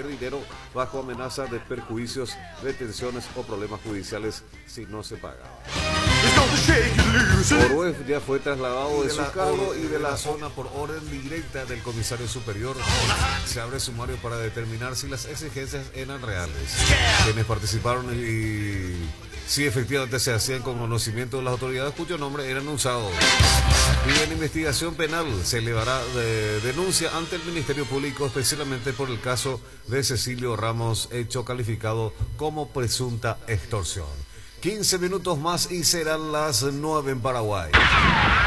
dinero bajo amenaza de perjuicios, retenciones o problemas judiciales si no se paga. Oruef ya fue trasladado de su cargo y de la zona por orden directa del comisario superior. Se abre sumario para determinar si las exigencias eran reales, quienes participaron y si efectivamente se hacían con conocimiento de las autoridades cuyo nombre era anunciado. Y en investigación penal se elevará denuncia ante el Ministerio Público, especialmente por el caso de Cecilio Ramos, hecho calificado como presunta extorsión. 15 minutos más y serán las 9 en Paraguay.